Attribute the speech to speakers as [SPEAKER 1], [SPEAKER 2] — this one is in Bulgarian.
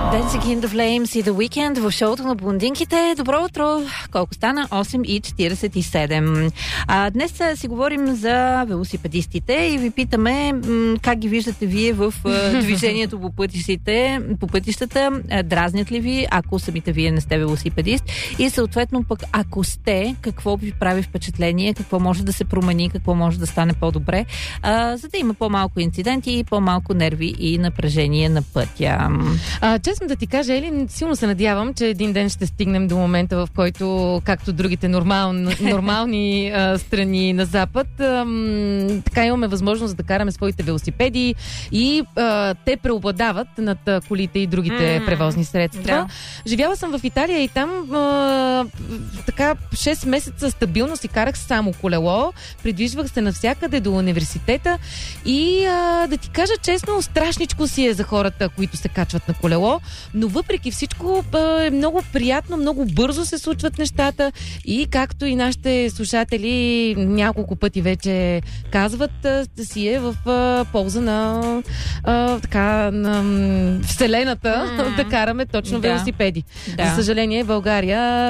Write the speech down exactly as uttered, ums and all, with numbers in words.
[SPEAKER 1] Dancing in the Flames и The Weekend в шоуто на блондинките. Добро утро! Колко стана? осем и четиридесет и седем. А, днес а, си говорим за велосипедистите и ви питаме м- как ги виждате вие в а, движението по пътищите, по пътищата. А, дразнят ли ви, ако самите вие не сте велосипедист? И съответно пък, ако сте, какво ви прави впечатление, какво може да се промени, какво може да стане по-добре, а, за да има по-малко инциденти и по-малко нерви и напрежение на пътя.
[SPEAKER 2] А, честно да ти кажа, Ели, силно се надявам, че един ден ще стигнем до момента, в който, както другите нормални, нормални а, страни на Запад, а, м, така имаме възможност да караме своите велосипеди и а, те преобладават над а, колите и другите mm, превозни средства. Да. Живяла съм в Италия и там а, така шест месеца стабилно си карах само колело, придвижвах се навсякъде до университета и а, да ти кажа честно, страшничко си е за хората, които се качват на колело, но въпреки всичко е много приятно, много бързо се случват нещата и както и нашите слушатели няколко пъти вече казват, си е в полза на а, така на Вселената mm-hmm. да караме точно
[SPEAKER 1] да.
[SPEAKER 2] велосипеди.
[SPEAKER 1] Да.
[SPEAKER 2] За съжаление, България